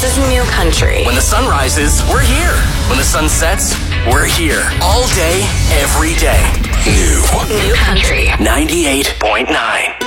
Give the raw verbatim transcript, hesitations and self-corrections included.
is New Country. When the sun rises, we're here. When the sun sets, we're here. All day, every day. New. New Country. ninety-eight point nine.